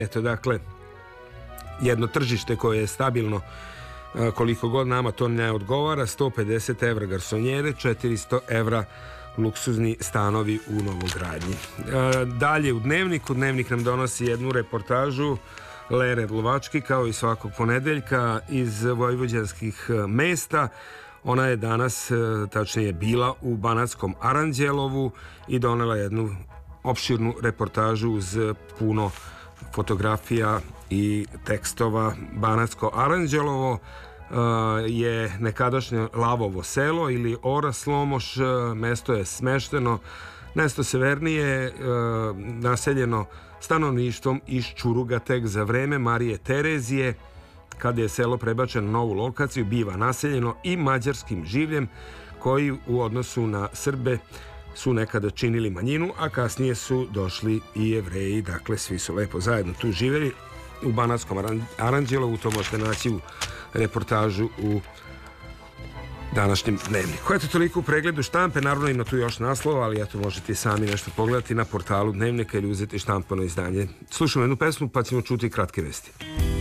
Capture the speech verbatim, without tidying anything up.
Eto, dakle, jedno tržište koje je stabilno koliko god nama to ne odgovara, sto pedeset evra garsonjere, četiristo evra luksuzni stanovi u novogradnji. Dalje u Dnevniku, Dnevnik nam donosi jednu reportažu Lere Dlovački, kao i svakog ponedeljka, iz vojvođanskih mesta. Ona je danas, tačnije bila u Banatskom Aranđelovu i donela jednu opširnu reportažu uz puno fotografija i tekstova. Banatsko Aranđelovo je nekadašnje Lavovo selo ili Ora Slomoš. Mesto je smešteno nešto severnije, naseljeno stanovništvom iz Čuruga tek za vreme Marije Terezije. Kada je selo prebačeno na novu lokaciju, biva naseljeno i mađarskim življem koji u odnosu na Srbe su nekada činili manjinu, a kasnije su došli i Jevreji. Dakle, svi su lepo zajedno tu živjeli u Banatskom Aranđelovu. To možete naći u reportažu u današnjem Dnevniku. Eto, toliko u pregledu štampe. Naravno ima tu još naslova, ali eto, možete i sami nešto pogledati na portalu Dnevnika ili uzeti štampano izdanje. Slušamo jednu pesmu pa ćemo čuti kratke vesti.